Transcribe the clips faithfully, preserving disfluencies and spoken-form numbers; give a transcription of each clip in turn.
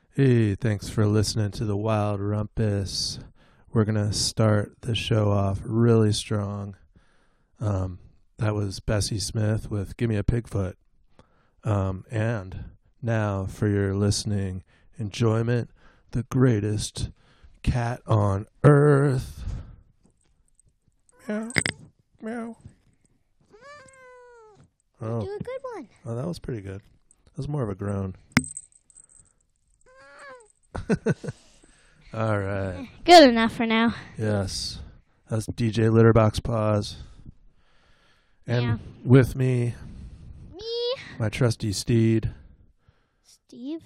Hey, thanks for listening to the Wild Rumpus. We're going to start the show off really strong. Um, that was Bessie Smith with Give Me a Pigfoot. Um, and now for your listening enjoyment, the greatest cat on earth. Meow. Meow. Oh. Do a good one. Oh, that was pretty good. That was more of a groan. All right. Good enough for now. Yes. That's D J Litterbox Paws. And Yeah. with me, Me, my trusty steed. Steve.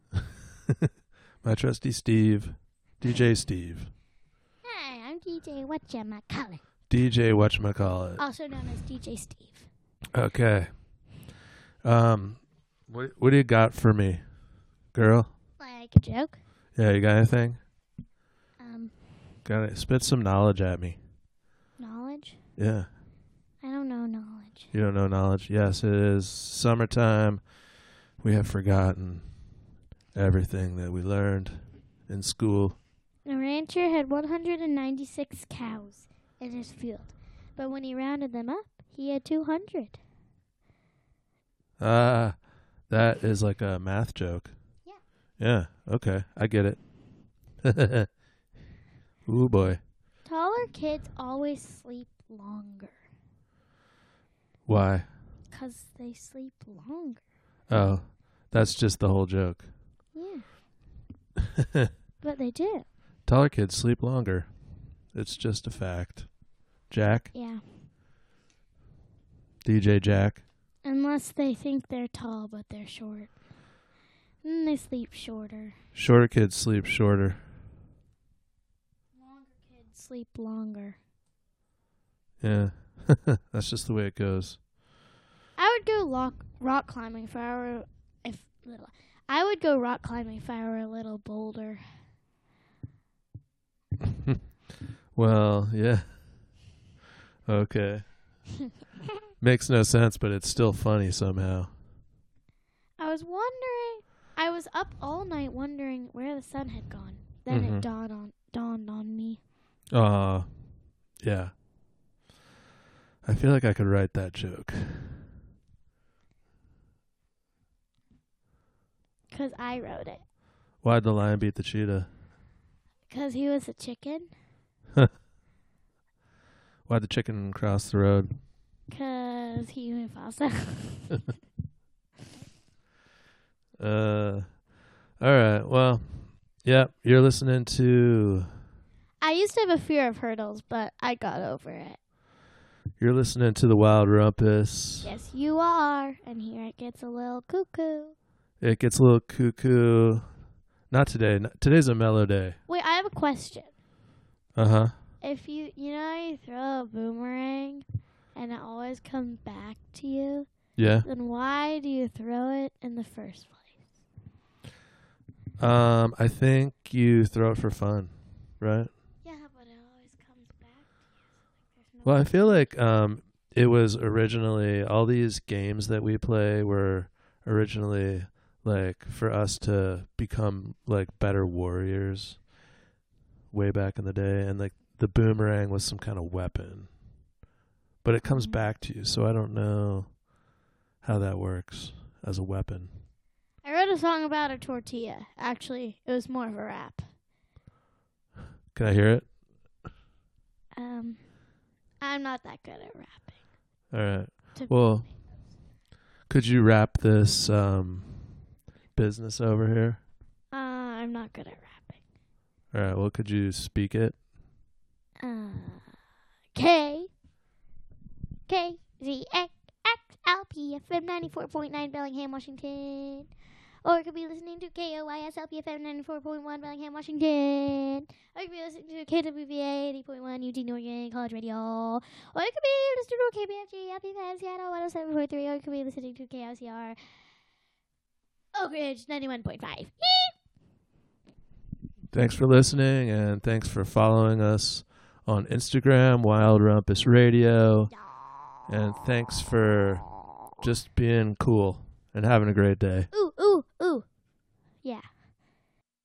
My trusty Steve. D J Steve. Hi, I'm D J Whatchamacallit, D J whatchamacallit. also known as D J Steve. Okay. Um, what what do you got for me, girl? Like a joke? Yeah, you got anything? Um, Got it. Spit some knowledge at me. knowledge? Yeah. I don't know knowledge. You don't know knowledge? Yes, it is summertime. We have forgotten everything that we learned in school. The rancher had one hundred ninety-six cows in his field, but when he rounded them up, he had two hundred. Ah, that is like a math joke. Yeah. Yeah, okay. I get it. Ooh, boy. Taller kids always sleep longer Why? because they sleep longer. Oh, that's just the whole joke. Yeah, but they do. Taller kids sleep longer. It's just a fact. Jack? Yeah. D J Jack? Unless they think they're tall, but they're short. Then they sleep shorter. Shorter kids sleep shorter. Longer kids sleep longer. Yeah. That's just the way it goes. I would go rock, rock climbing if I were if little. I would go rock climbing if I were a little bolder. Well, yeah. Okay. Makes no sense, but it's still funny somehow. I was wondering. I was up all night wondering where the sun had gone. Then Mhm. it dawned on dawned on me. Uh, yeah. I feel like I could write that joke. Because I wrote it. Why'd the lion beat the cheetah? Because he was a chicken. Why'd the chicken cross the road? Because he Mufasa. Uh, all right. Well, yeah, you're listening to... I used to have a fear of hurdles, but I got over it. You're listening to the Wild Rumpus. Yes, you are. And here it gets a little cuckoo. It gets a little cuckoo. Not today. Not, today's a mellow day. Wait, I have a question. Uh-huh. If you, you know how you throw a boomerang and it always comes back to you, Yeah. then why do you throw it in the first place? Um, I think you throw it for fun, right? Yeah, but it always comes back to you. So like, there's no Well, I feel like um, it was originally, all these games that we play were originally like for us to become like better warriors way back in the day. And like the boomerang was some kind of weapon, but it comes Mhm. back to you. So I don't know how that works as a weapon. I wrote a song about a tortilla. Actually, it was more of a rap. Can I hear it? Um, I'm not that good at rapping. All right. to Well, could you wrap this um, business over here? Uh, I'm not good at rapping. All right. Well, could you speak it? Uh, K K Z X X L P F M ninety-four point nine Bellingham, Washington. Or you could be listening to K O Y S L P F M ninety-four point one Bellingham, Washington. Or you could be listening to K W V A eighty point one Eugene, Oregon College Radio. Or you could be listening to K B F G L P five Seattle one oh seven point three. Or you could be listening to K O C R Oak Ridge ninety-one point five. Thanks for listening, and thanks for following us on Instagram, Wild Rumpus Radio. And thanks for just being cool and having a great day. Ooh, ooh, ooh. Yeah.